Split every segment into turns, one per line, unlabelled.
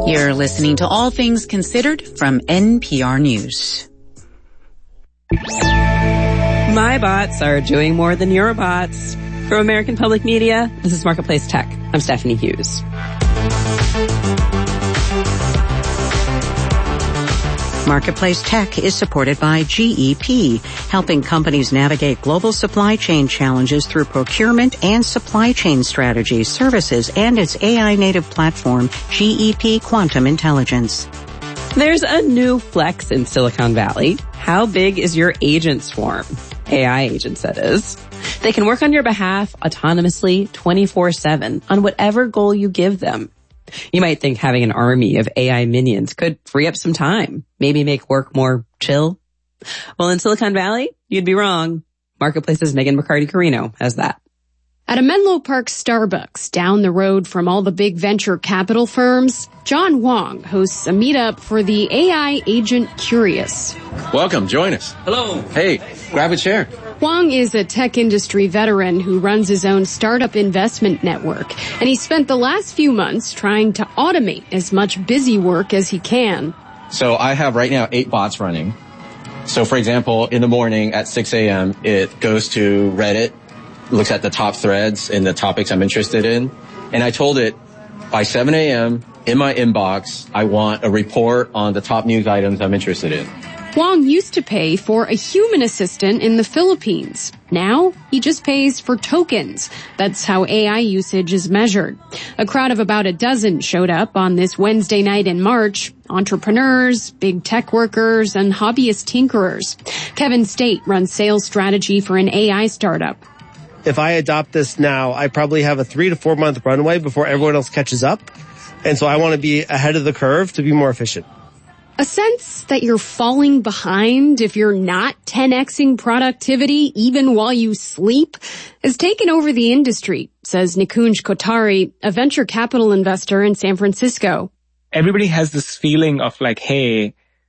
You're listening to All Things Considered from NPR News.
My bots are doing more than your bots. From American Public Media, this is Marketplace Tech. I'm Stephanie Hughes.
Marketplace Tech is supported by GEP, helping companies navigate global supply chain challenges through procurement and supply chain strategies, services, and its AI-native platform, GEP Quantum Intelligence.
There's a new flex in Silicon Valley. How big is your agent swarm? AI agents, that is. They can work on your behalf autonomously 24/7 on whatever goal you give them. You might think having an army of AI minions could free up some time, maybe make work more chill. Well, in Silicon Valley, you'd be wrong. Marketplace's Megan McCarty-Carino has that.
At a Menlo Park Starbucks down the road from all the big venture capital firms, John Wong hosts a meetup for the AI agent curious.
Welcome, join us.
Hello.
Hey, grab a chair.
Wong is a tech industry veteran who runs his own startup investment network, and he spent the last few months trying to automate as much busy work as he can.
So I have right now 8 bots running. So for example, in the morning at 6 a.m., it goes to Reddit, looks at the top threads and the topics I'm interested in. And I told it by 7 a.m. in my inbox, I want a report on the top news items I'm interested in.
Wong used to pay for a human assistant in the Philippines. Now, he just pays for tokens. That's how AI usage is measured. A crowd of about a dozen showed up on this Wednesday night in March. Entrepreneurs, big tech workers, and hobbyist tinkerers. Kevin State runs sales strategy for an AI startup.
If I adopt this now, I probably have a 3 to 4 month runway before everyone else catches up. And so I want to be ahead of the curve to be more efficient.
A sense that you're falling behind if you're not 10xing productivity even while you sleep has taken over the industry, says Nikunj Kothari, a venture capital investor in San Francisco.
Everybody has this feeling of like, hey,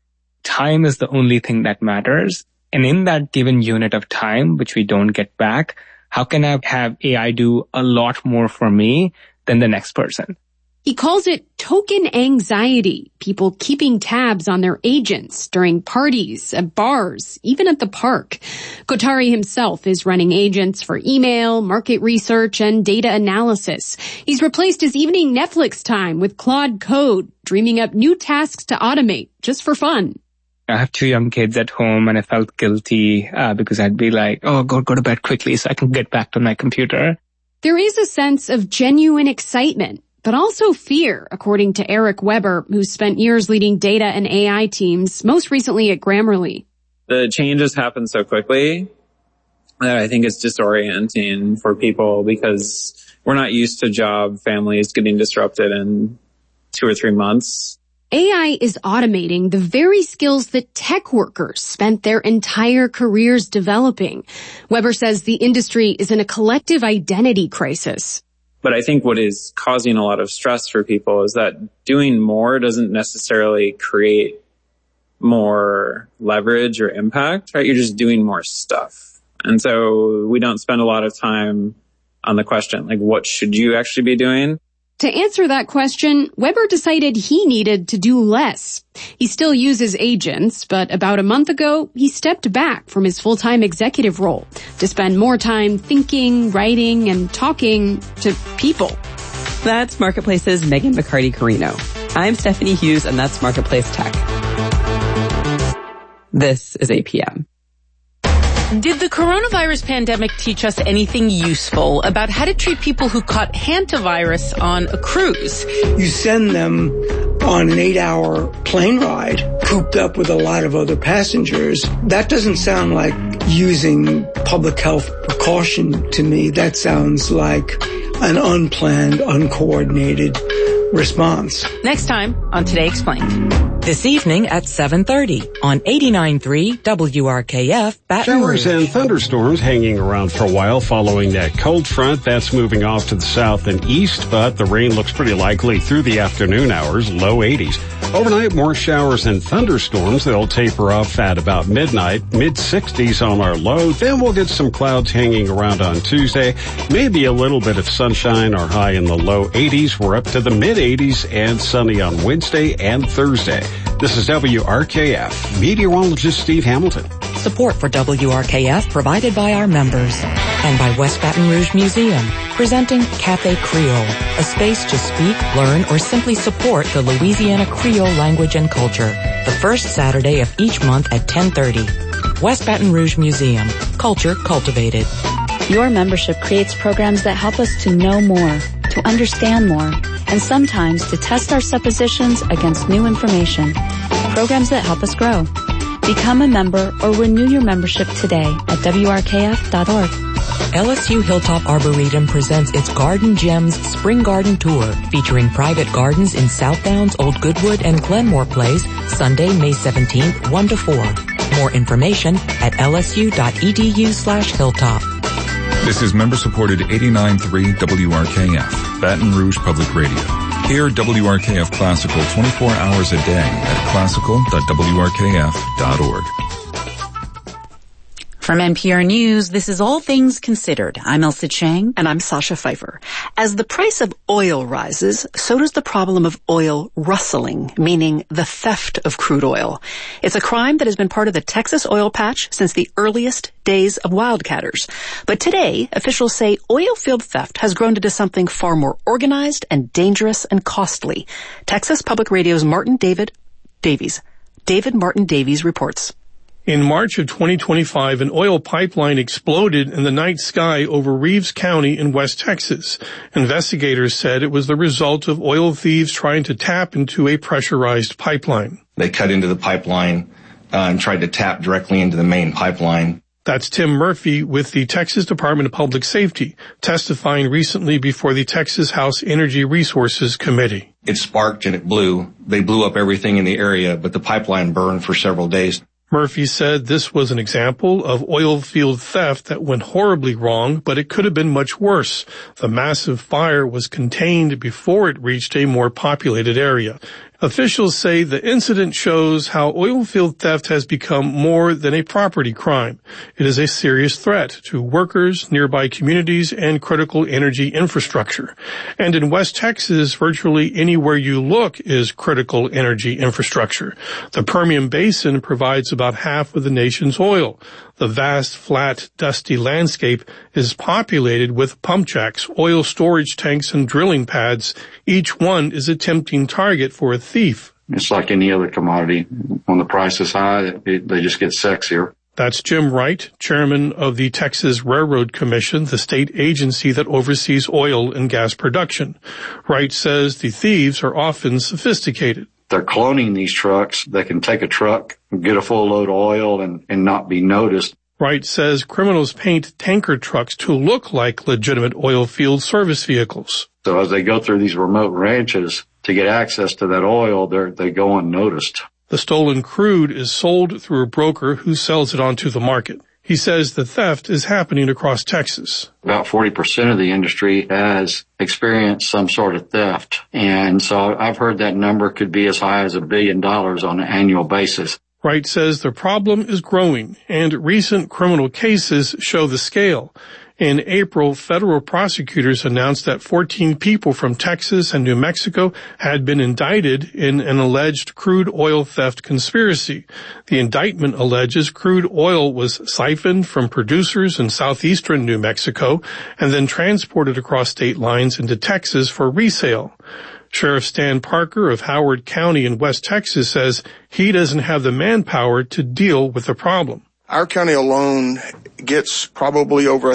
time is the only thing that matters. And in that given unit of time, which we don't get back, how can I have AI do a lot more for me than the next person?
He calls it token anxiety, people keeping tabs on their agents during parties, at bars, even at the park. Kothari himself is running agents for email, market research, and data analysis. He's replaced his evening Netflix time with Claude Code, dreaming up new tasks to automate just for fun.
I have 2 young kids at home and I felt guilty because I'd be like, oh, go to bed quickly so I can get back to my computer.
There is a sense of genuine excitement, but also fear, according to Eric Weber, who spent years leading data and AI teams, most recently at Grammarly.
The changes happen so quickly that I think it's disorienting for people because we're not used to job families getting disrupted in 2 or 3 months.
AI is automating the very skills that tech workers spent their entire careers developing. Weber says the industry is in a collective identity crisis.
But I think what is causing a lot of stress for people is that doing more doesn't necessarily create more leverage or impact, right? You're just doing more stuff. And so we don't spend a lot of time on the question, like, what should you actually be doing?
To answer that question, Weber decided he needed to do less. He still uses agents, but about a month ago, he stepped back from his full-time executive role to spend more time thinking, writing, and talking to people.
That's Marketplace's Megan McCarty-Carino. I'm Stephanie Hughes, and that's Marketplace Tech. This is APM.
Did the coronavirus pandemic teach us anything useful about how to treat people who caught hantavirus on a cruise?
You send them on an 8-hour plane ride, cooped up with a lot of other passengers. That doesn't sound like using public health precaution to me. That sounds like an unplanned, uncoordinated response.
Next time on Today Explained.
This evening at 7:30 on 89.3 WRKF Baton Rouge.
Showers and thunderstorms hanging around for a while following that cold front that's moving off to the south and east, but the rain looks pretty likely through the afternoon hours, low 80s. Overnight, more showers and thunderstorms. They'll taper off at about midnight, mid-60s on our low. Then we'll get some clouds hanging around on Tuesday. Maybe a little bit of sunshine, our high in the low 80s. We're up to the mid mid-80s and sunny on Wednesday and Thursday. This is WRKF. Meteorologist Steve Hamilton.
Support for WRKF provided by our members and by West Baton Rouge Museum, presenting Cafe Creole, a space to speak, learn, or simply support the Louisiana Creole language and culture. The first Saturday of each month at 10:30. West Baton Rouge Museum, culture cultivated.
Your membership creates programs that help us to know more, to understand more, and sometimes to test our suppositions against new information. Programs that help us grow. Become a member or renew your membership today at WRKF.org.
LSU Hilltop Arboretum presents its Garden Gems Spring Garden Tour, featuring private gardens in South Downs, Old Goodwood, and Glenmore Place, Sunday, May 17th, 1 to 4. More information at lsu.edu/hilltop.
This is member-supported 89.3 WRKF, Baton Rouge Public Radio. Hear WRKF Classical 24 hours a day at classical.wrkf.org.
From NPR News, this is All Things Considered. I'm Elsa Chang.
And I'm Sasha Pfeiffer. As the price of oil rises, so does the problem of oil rustling, meaning the theft of crude oil. It's a crime that has been part of the Texas oil patch since the earliest days of wildcatters. But today, officials say oil field theft has grown into something far more organized and dangerous and costly. Texas Public Radio's David Martin Davies reports.
In March of 2025, an oil pipeline exploded in the night sky over Reeves County in West Texas. Investigators said it was the result of oil thieves trying to tap into a pressurized pipeline.
They cut into the pipeline and tried to tap directly into the main pipeline.
That's Tim Murphy with the Texas Department of Public Safety, testifying recently before the Texas House Energy Resources Committee.
It sparked and it blew. They blew up everything in the area, but the pipeline burned for several days.
Murphy said this was an example of oil field theft that went horribly wrong, but it could have been much worse. The massive fire was contained before it reached a more populated area. Officials say the incident shows how oil field theft has become more than a property crime. It is a serious threat to workers, nearby communities, and critical energy infrastructure. And in West Texas, virtually anywhere you look is critical energy infrastructure. The Permian Basin provides about half of the nation's oil. The vast, flat, dusty landscape is populated with pump jacks, oil storage tanks, and drilling pads. Each one is a tempting target for a thief.
It's like any other commodity. When the price is high, they just get sexier.
That's Jim Wright, chairman of the Texas Railroad Commission, the state agency that oversees oil and gas production. Wright says the thieves are often sophisticated.
They're cloning these trucks. They can take a truck, get a full load of oil, and not be noticed.
Wright says criminals paint tanker trucks to look like legitimate oil field service vehicles.
So as they go through these remote ranches to get access to that oil, they go unnoticed.
The stolen crude is sold through a broker who sells it onto the market. He says the theft is happening across Texas.
About 40% of the industry has experienced some sort of theft. And so I've heard that number could be as high as $1 billion on an annual basis.
Wright says the problem is growing, and recent criminal cases show the scale. In April, federal prosecutors announced that 14 people from Texas and New Mexico had been indicted in an alleged crude oil theft conspiracy. The indictment alleges crude oil was siphoned from producers in southeastern New Mexico and then transported across state lines into Texas for resale. Sheriff Stan Parker of Howard County in West Texas says he doesn't have the manpower to deal with the problem.
Our county alone gets probably over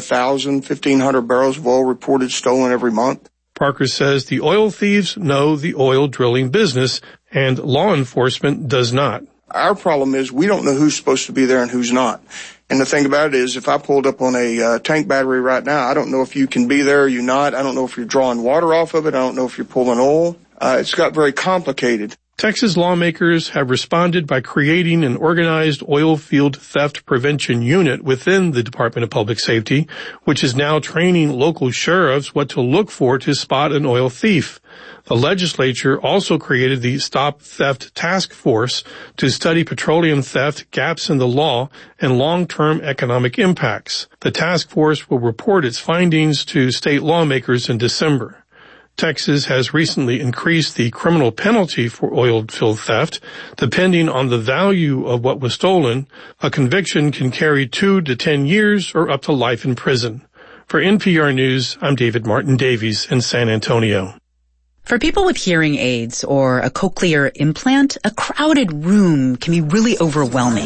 1,500 barrels of oil reported stolen every month.
Parker says the oil thieves know the oil drilling business and law enforcement does not.
Our problem is we don't know who's supposed to be there and who's not. And the thing about it is if I pulled up on a tank battery right now, I don't know if you can be there or you're not. I don't know if you're drawing water off of it. I don't know if you're pulling oil. It's got very complicated.
Texas lawmakers have responded by creating an organized oil field theft prevention unit within the Department of Public Safety, which is now training local sheriffs what to look for to spot an oil thief. The legislature also created the Stop Theft Task Force to study petroleum theft, gaps in the law, and long-term economic impacts. The task force will report its findings to state lawmakers in December. Texas has recently increased the criminal penalty for oil-filled theft. Depending on the value of what was stolen, a conviction can carry 2 to 10 years or up to life in prison. For NPR News, I'm David Martin Davies in San Antonio.
For people with hearing aids or a cochlear implant, a crowded room can be really overwhelming.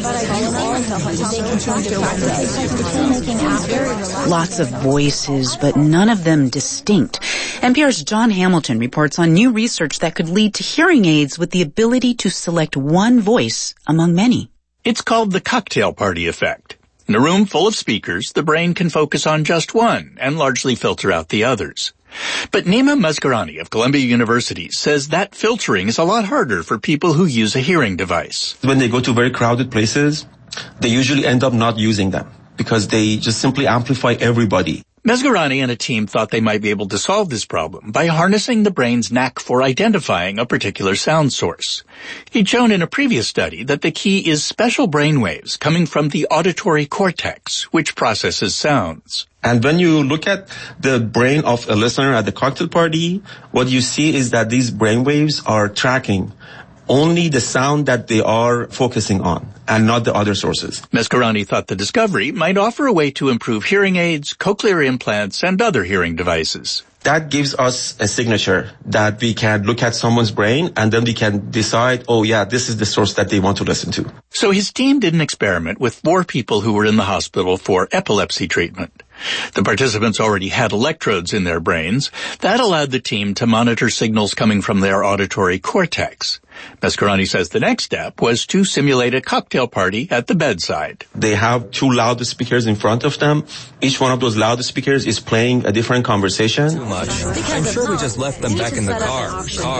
Lots of voices, but none of them distinct. NPR's John Hamilton reports on new research that could lead to hearing aids with the ability to select one voice among many.
It's called the cocktail party effect. In a room full of speakers, the brain can focus on just one and largely filter out the others. But Nima Masgarani of Columbia University says that filtering is a lot harder for people who use a hearing device.
When they go to very crowded places, they usually end up not using them because they just simply amplify everybody.
Masgarani and a team thought they might be able to solve this problem by harnessing the brain's knack for identifying a particular sound source. He'd shown in a previous study that the key is special brain waves coming from the auditory cortex, which processes sounds.
And when you look at the brain of a listener at the cocktail party, what you see is that these brain waves are tracking only the sound that they are focusing on and not the other sources.
Masgarani thought the discovery might offer a way to improve hearing aids, cochlear implants, and other hearing devices.
That gives us a signature that we can look at someone's brain and then we can decide, oh yeah, this is the source that they want to listen to.
So his team did an experiment with 4 people who were in the hospital for epilepsy treatment. The participants already had electrodes in their brains. That allowed the team to monitor signals coming from their auditory cortex. Masgarani says the next step was to simulate a cocktail party at the bedside.
They have 2 loudspeakers in front of them. Each one of those loudspeakers is playing a different conversation.
Too much. I'm sure we just left them back in the car.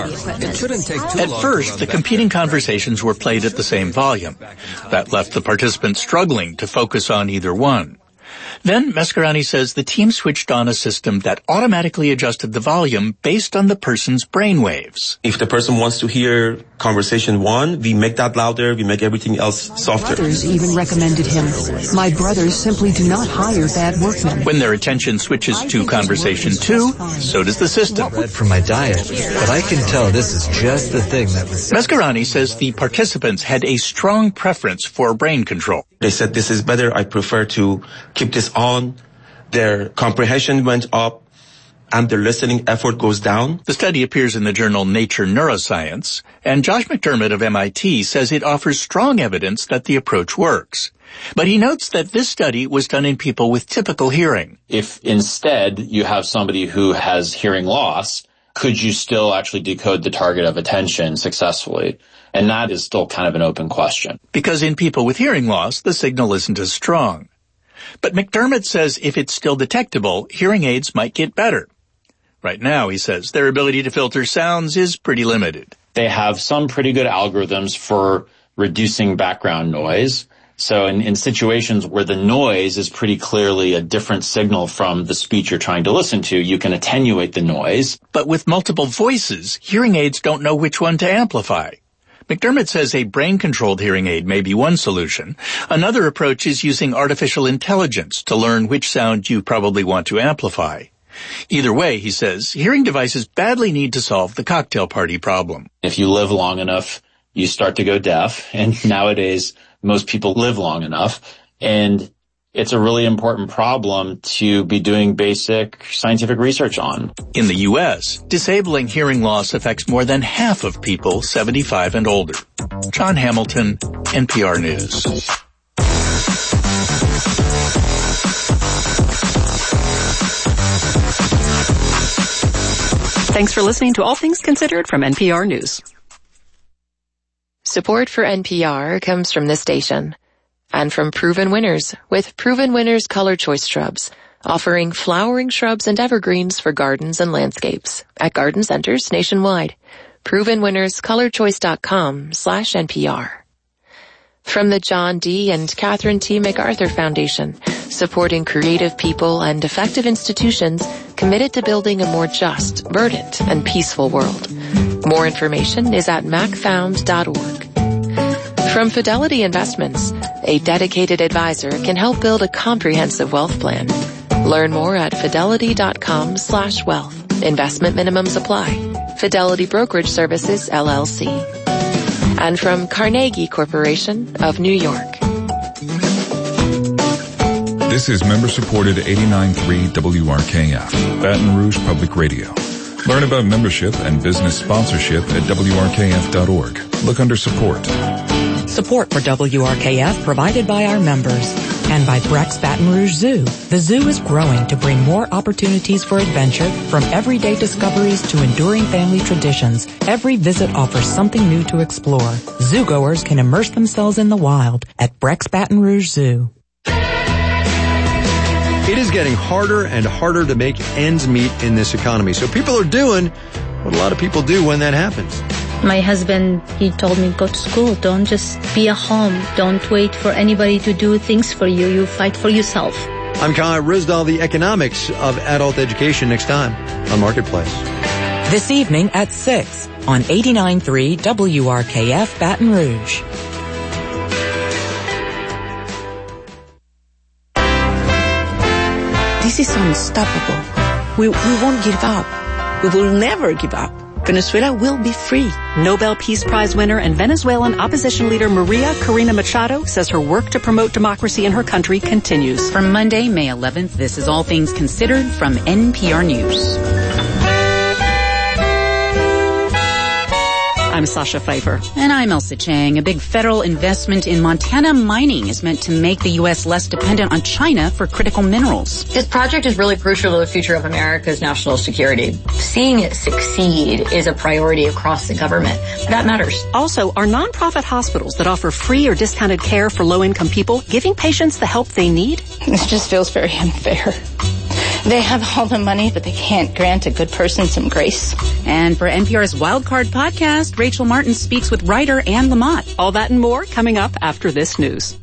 It shouldn't take too long.
At first, the competing conversations were played at the same volume. That left the participants struggling to focus on either one. Then Masgarani says the team switched on a system that automatically adjusted the volume based on the person's brain waves.
If the person wants to hear conversation 1, we make that louder, we make everything else softer.
Brothers even recommended him. My brothers simply do not hire bad workmen.
When their attention switches to conversation 2, so does the system.
Bread for my diet, but I can tell this is just the thing that was...
Masgarani says the participants had a strong preference for brain control.
They said, this is better, I prefer to keep this on. Their comprehension went up and their listening effort goes down.
The study appears in the journal Nature Neuroscience, and Josh McDermott of MIT says it offers strong evidence that the approach works. But he notes that this study was done in people with typical hearing.
If instead you have somebody who has hearing loss, could you still actually decode the target of attention successfully? And that is still kind of an open question.
Because in people with hearing loss, the signal isn't as strong. But McDermott says if it's still detectable, hearing aids might get better. Right now, he says, their ability to filter sounds is pretty limited.
They have some pretty good algorithms for reducing background noise. So in situations where the noise is pretty clearly a different signal from the speech you're trying to listen to, you can attenuate the noise.
But with multiple voices, hearing aids don't know which one to amplify. McDermott says a brain-controlled hearing aid may be one solution. Another approach is using artificial intelligence to learn which sound you probably want to amplify. Either way, he says, hearing devices badly need to solve the cocktail party problem.
If you live long enough, you start to go deaf, and nowadays most people live long enough, and it's a really important problem to be doing basic scientific research on.
In the U.S., disabling hearing loss affects more than half of people 75 and older. John Hamilton, NPR News.
Thanks for listening to All Things Considered from NPR News.
Support for NPR comes from this station and from Proven Winners with Proven Winners Color Choice Shrubs, offering flowering shrubs and evergreens for gardens and landscapes at garden centers nationwide. ProvenWinnersColorChoice.com/NPR. From the John D. and Catherine T. MacArthur Foundation, supporting creative people and effective institutions committed to building a more just, verdant, and peaceful world. More information is at macfound.org. From Fidelity Investments, a dedicated advisor can help build a comprehensive wealth plan. Learn more at fidelity.com/wealth. Investment minimums apply. Fidelity Brokerage Services, LLC. And from Carnegie Corporation of New York.
This is member-supported 89.3 WRKF, Baton Rouge Public Radio. Learn about membership and business sponsorship at WRKF.org. Look under support.
Support for WRKF provided by our members and by Breck's Baton Rouge Zoo. The zoo is growing to bring more opportunities for adventure, from everyday discoveries to enduring family traditions. Every visit offers something new to explore. Zoogoers can immerse themselves in the wild at Breck's Baton Rouge Zoo.
It is getting harder and harder to make ends meet in this economy. So people are doing what a lot of people do when that happens.
My husband, he told me, go to school. Don't just be at home. Don't wait for anybody to do things for you. You fight for yourself.
I'm Kai Rizdal, the economics of adult education, next time on Marketplace.
This evening at 6 on 89.3 WRKF Baton Rouge.
This is unstoppable. We won't give up. We will never give up. Venezuela will be free.
Nobel Peace Prize winner and Venezuelan opposition leader Maria Corina Machado says her work to promote democracy in her country continues.
From Monday, May 11th, this is All Things Considered from NPR News.
I'm Sasha Pfeiffer.
And I'm Elsa Chang. A big federal investment in Montana mining is meant to make the U.S. less dependent on China for critical minerals.
This project is really crucial to the future of America's national security. Seeing it succeed is a priority across the government. That matters.
Also, are nonprofit hospitals that offer free or discounted care for low-income people giving patients the help they need?
This just feels very unfair. They have all the money, but they can't grant a good person some grace.
And for NPR's Wildcard podcast, Rachel Martin speaks with writer Anne Lamott. All that and more coming up after this news.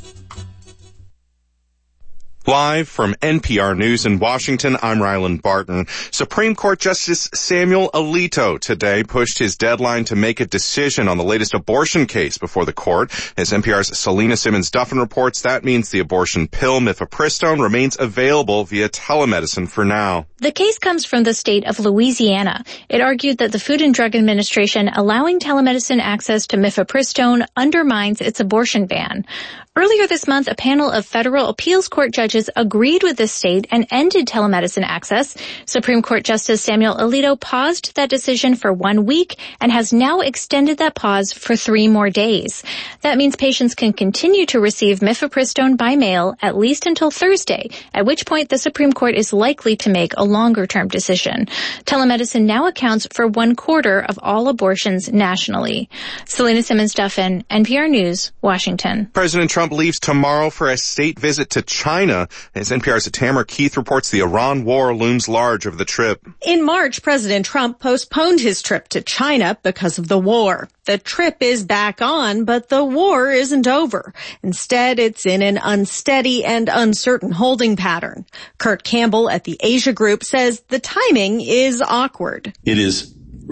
Live from NPR News in Washington, I'm Ryland Barton. Supreme Court Justice Samuel Alito today pushed his deadline to make a decision on the latest abortion case before the court. As NPR's Selena Simmons-Duffin reports, that means the abortion pill mifepristone remains available via telemedicine for now.
The case comes from the state of Louisiana. It argued that the Food and Drug Administration allowing telemedicine access to mifepristone undermines its abortion ban. Earlier this month, a panel of federal appeals court judges agreed with the state and ended telemedicine access. Supreme Court Justice Samuel Alito paused that decision for 1 week and has now extended that pause for 3 more days. That means patients can continue to receive mifepristone by mail at least until Thursday, at which point the Supreme Court is likely to make a longer-term decision. Telemedicine now accounts for 1/4 of all abortions nationally. Selena Simmons-Duffin, NPR News, Washington.
President Trump leaves tomorrow for a state visit to China. As NPR's Tamara Keith reports, the Iran war looms large over the trip.
In March, President Trump postponed his trip to China because of the war. The trip is back on, but the war isn't over. Instead, it's in an unsteady and uncertain holding pattern. Kurt Campbell at the Asia Group says the timing is awkward.
It is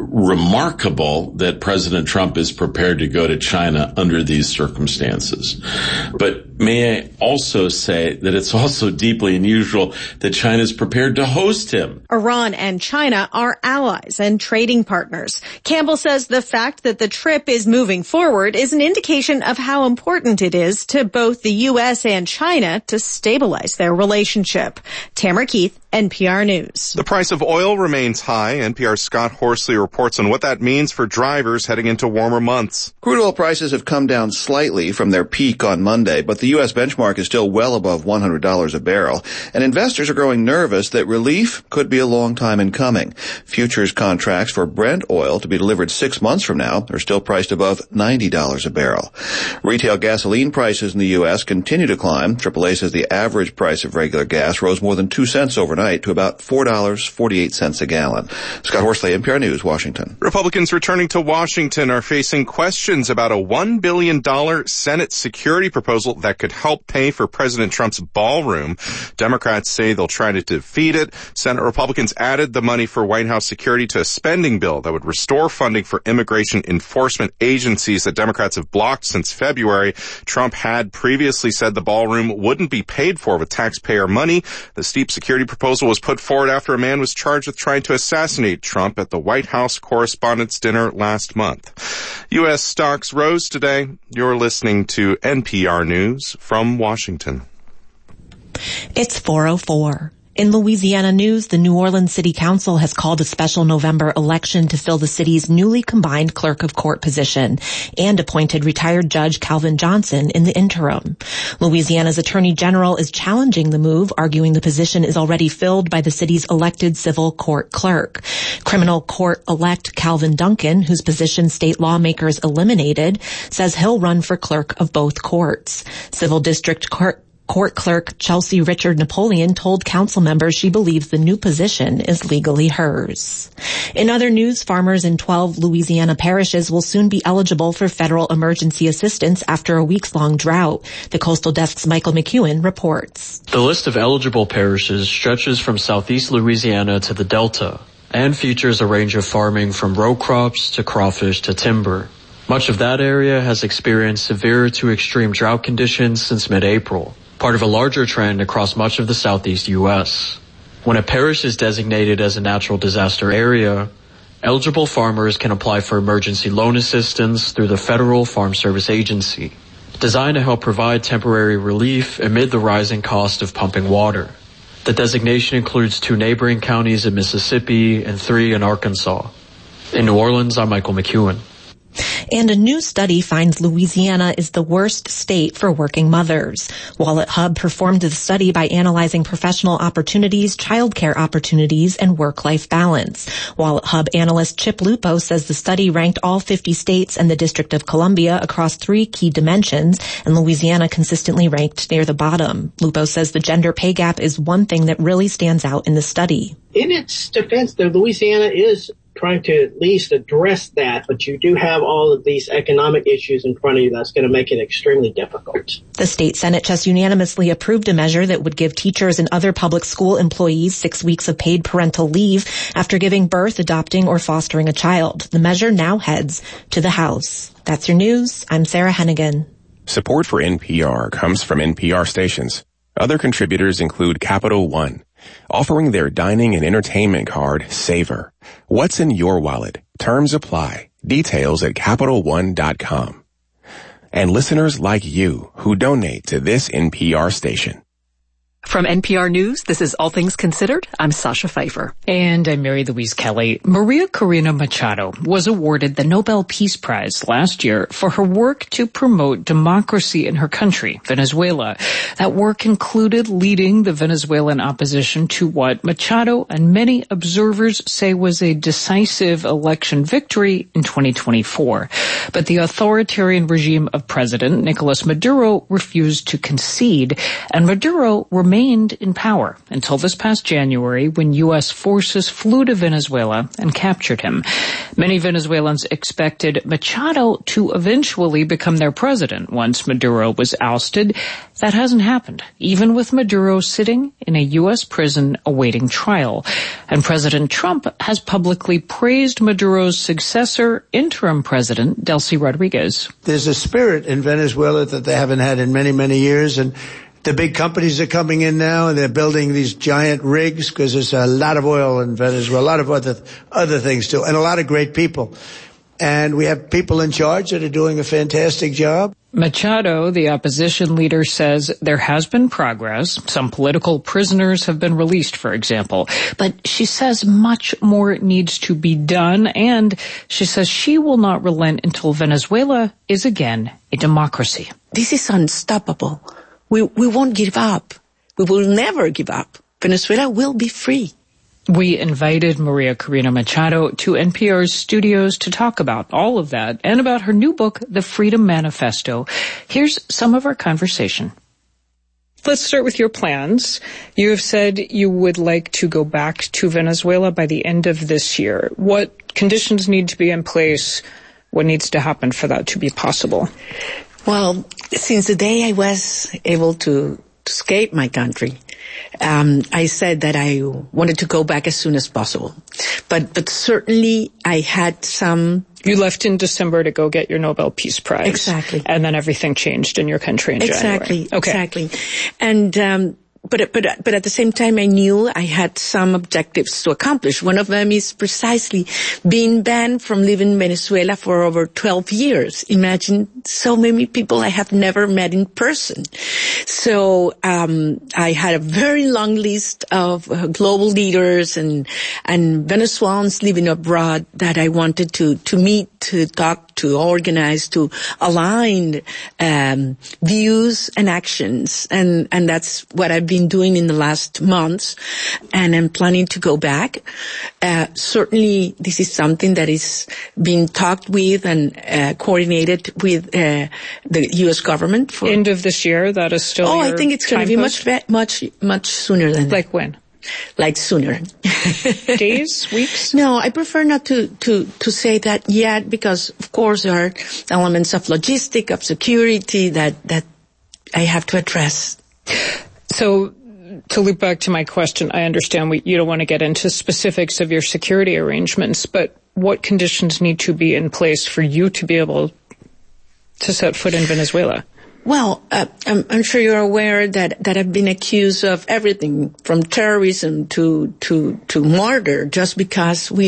remarkable that President Trump is prepared to go to China under these circumstances. But may I also say that it's also deeply unusual that China is prepared to host him.
Iran and China are allies and trading partners. Campbell says the fact that the trip is moving forward is an indication of how important it is to both the U.S. and China to stabilize their relationship. Tamara Keith, NPR News.
The price of oil remains high. NPR's Scott Horsley reports on what that means for drivers heading into warmer months.
Crude oil prices have come down slightly from their peak on Monday, but the U.S. benchmark is still well above $100 a barrel, and investors are growing nervous that relief could be a long time in coming. Futures contracts for Brent oil to be delivered 6 months from now are still priced above $90 a barrel. Retail gasoline prices in the U.S. continue to climb. AAA says the average price of regular gas rose more than 2 cents overnight to about $4.48 a gallon. Scott Horsley, NPR News, Washington.
Republicans returning to Washington are facing questions about a $1 billion Senate security proposal that that could help pay for President Trump's ballroom. Democrats say they'll try to defeat it. Senate Republicans added the money for White House security to a spending bill that would restore funding for immigration enforcement agencies that Democrats have blocked since February. Trump had previously said the ballroom wouldn't be paid for with taxpayer money. The steep security proposal was put forward after a man was charged with trying to assassinate Trump at the White House Correspondents' Dinner last month. U.S. stocks rose today. You're listening to NPR News from Washington.
It's 4:04. In Louisiana news, the New Orleans City Council has called a special November election to fill the city's newly combined clerk of court position and appointed retired Judge Calvin Johnson in the interim. Louisiana's Attorney General is challenging the move, arguing the position is already filled by the city's elected civil court clerk. Criminal court-elect Calvin Duncan, whose position state lawmakers eliminated, says he'll run for clerk of both courts. Civil District Court Clerk Chelsea Richard Napoleon told council members she believes the new position is legally hers. In other news, farmers in 12 Louisiana parishes will soon be eligible for federal emergency assistance after a weeks-long drought. The Coastal Desk's Michael McEwen reports.
The list of eligible parishes stretches from southeast Louisiana to the Delta and features a range of farming from row crops to crawfish to timber. Much of that area has experienced severe to extreme drought conditions since mid-April, part of a larger trend across much of the southeast U.S. When a parish is designated as a natural disaster area, eligible farmers can apply for emergency loan assistance through the Federal Farm Service Agency, designed to help provide temporary relief amid the rising cost of pumping water. The designation includes 2 neighboring counties in Mississippi and 3 in Arkansas. In New Orleans, I'm Michael McEwen.
And a new study finds Louisiana is the worst state for working mothers. Wallet Hub performed the study by analyzing professional opportunities, childcare opportunities, and work-life balance. Wallet Hub analyst Chip Lupo says the study ranked all 50 states and the District of Columbia across 3 key dimensions, and Louisiana consistently ranked near the bottom. Lupo says the gender pay gap is one thing that really stands out in the study.
In its defense, though, Louisiana is trying to at least address that, but you do have all of these economic issues in front of you that's going to make it extremely difficult.
The state Senate just unanimously approved a measure that would give teachers and other public school employees 6 weeks of paid parental leave after giving birth, adopting, or fostering a child. The measure now heads to the House. That's your news. I'm Sarah Hennigan.
Support for NPR comes from NPR stations. Other contributors include Capital One, offering their dining and entertainment card, Savor. What's in your wallet? Terms apply. Details at CapitalOne.com. And listeners like you who donate to this NPR station.
From NPR News, this is All Things Considered. I'm Sasha Pfeiffer.
And I'm Mary Louise Kelly. Maria Corina Machado was awarded the Nobel Peace Prize last year for her work to promote democracy in her country, Venezuela. That work included leading the Venezuelan opposition to what Machado and many observers say was a decisive election victory in 2024. But the authoritarian regime of President Nicolas Maduro refused to concede, and Maduro remained in power until this past January when U.S. forces flew to Venezuela and captured him. Many Venezuelans expected Machado to eventually become their president once Maduro was ousted. That hasn't happened, even with Maduro sitting in a U.S. prison awaiting trial. And President Trump has publicly praised Maduro's successor, interim President Delcy Rodriguez.
There's a spirit in Venezuela that they haven't had in many, many years, and the big companies are coming in now, and they're building these giant rigs because there's a lot of oil in Venezuela, a lot of other things too, and a lot of great people. And we have people in charge that are doing a fantastic job.
Machado, the opposition leader, says there has been progress. Some political prisoners have been released, for example. But she says much more needs to be done, and she says she will not relent until Venezuela is again a democracy.
This is unstoppable. We won't give up. We will never give up. Venezuela will be free.
We invited Maria Corina Machado to NPR's studios to talk about all of that and about her new book, The Freedom Manifesto. Here's some of our conversation. Let's start with your plans. You have said you would like to go back to Venezuela by the end of this year. What conditions need to be in place? What needs to happen for that to be possible?
Well, since the day I was able to escape my country, I said that I wanted to go back as soon as possible. But certainly I had some...
You left in December to go get your Nobel Peace Prize.
Exactly.
And then everything changed in your country in January. Okay.
Exactly. And, but at the same time, I knew I had some objectives to accomplish. One of them is precisely being banned from living in Venezuela for over 12 years. Imagine so many people I have never met in person. So, I had a very long list of global leaders and Venezuelans living abroad that I wanted to meet, to talk, to organize, to align, views and actions. And that's what I've been doing in the last months, and I'm planning to go back. Certainly, this is something that is being talked with and coordinated with the U.S. government. For
end of this year, that is still.
I think it's going to be much sooner than that.
Like when?
Like sooner.
Days, weeks?
No, I prefer not to say that yet, because of course there are elements of logistic, of security that I have to address.
So, to loop back to my question, I understand you don't want to get into specifics of your security arrangements, but what conditions need to be in place for you to be able to set foot in Venezuela?
Well, I'm sure you're aware that I've been accused of everything from terrorism to murder just because we